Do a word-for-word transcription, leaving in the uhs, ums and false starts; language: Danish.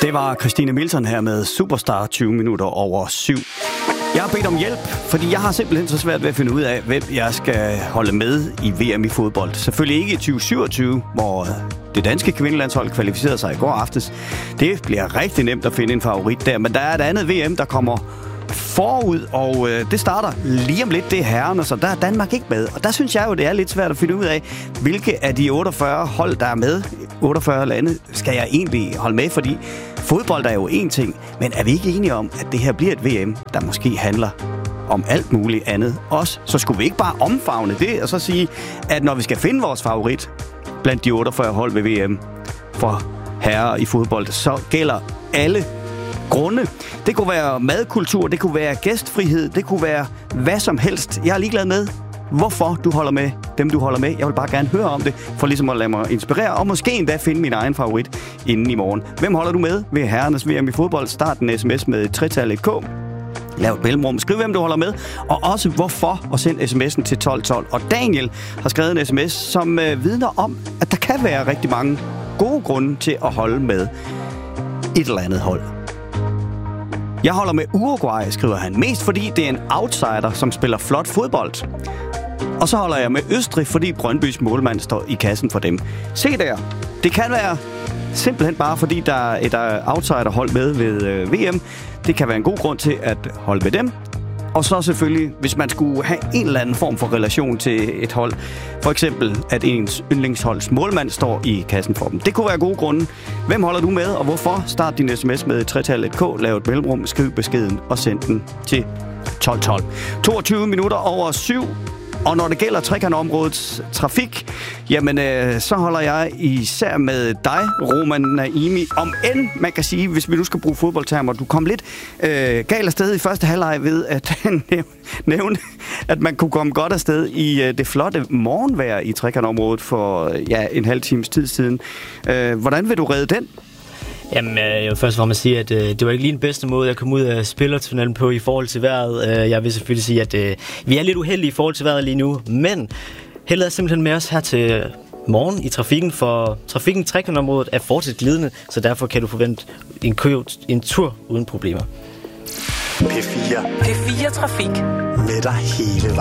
Det var Christine Milton her med Superstar tyve minutter over syv. Jeg har bedt om hjælp, fordi jeg har simpelthen så svært ved at finde ud af, hvem jeg skal holde med i V M i fodbold. Selvfølgelig ikke i tyve syvogtyve, hvor det danske kvindelandshold kvalificerede sig i går aftes. Det bliver rigtig nemt at finde en favorit der, men der er et andet V M, der kommer forud, og øh, det starter lige om lidt, det er herrerne, så der er Danmark ikke med. Og der synes jeg jo, det er lidt svært at finde ud af, hvilke af de otteogfyrre hold, der er med, otteogfyrre lande, skal jeg egentlig holde med, fordi fodbold er jo én ting, men er vi ikke enige om, at det her bliver et V M, der måske handler om alt muligt andet også? Så skulle vi ikke bare omfavne det, og så sige, at når vi skal finde vores favorit blandt de otteogfyrre hold ved V M for herrer i fodbold, så gælder alle grunde. Det kunne være madkultur, det kunne være gæstfrihed, det kunne være hvad som helst. Jeg er ligeglad med, hvorfor du holder med dem, du holder med. Jeg vil bare gerne høre om det, for ligesom at lade mig inspirere, og måske endda finde min egen favorit inden i morgen. Hvem holder du med ved herrenes V M i fodbold? Start en sms med et tretal et K. Lav et mellemrum. Skriv, hvem du holder med, og også hvorfor, og send sms'en til tolv tolv. Og Daniel har skrevet en sms, som øh, vidner om, at der kan være rigtig mange gode grunde til at holde med et eller andet hold. Jeg holder med Uruguay, skriver han, mest fordi det er en outsider, som spiller flot fodbold. Og så holder jeg med Østrig, fordi Brøndbys målmand står i kassen for dem. Se der, det kan være simpelthen bare fordi, der er et outsiderhold med ved øh, V M. Det kan være en god grund til at holde ved dem. Og så selvfølgelig, hvis man skulle have en eller anden form for relation til et hold. For eksempel, at ens yndlingsholds målmand står i kassen for dem. Det kunne være gode grunde. Hvem holder du med, og hvorfor? Start din sms med et tretal et K, lav et mellemrum, skriv beskeden og send den til tolv tolv. toogtyve minutter over syv. Og når det gælder trekantområdets trafik, jamen øh, så holder jeg især med dig, Roman Naimi. Om end, man kan sige, hvis vi nu skal bruge fodboldtermer, du kom lidt øh, galt afsted i første halvleg ved at nævne, at man kunne komme godt afsted i øh, det flotte morgenvejr i trekantområdet for ja, en halv times tid siden. Øh, hvordan vil du redde den? Jamen, jeg vil først og fremmest sige, at øh, det var ikke lige den bedste måde, jeg kom ud af spillertunnelen på i forhold til vejret. Øh, jeg vil selvfølgelig sige, at øh, vi er lidt uheldige i forhold til vejret lige nu, men heldet er simpelthen med os her til morgen i trafikken, for trafikken i trekantområdet er fortsat glidende, så derfor kan du forvente en, kø, en tur uden problemer. P fire. P fire Trafik. Med dig hele vejen.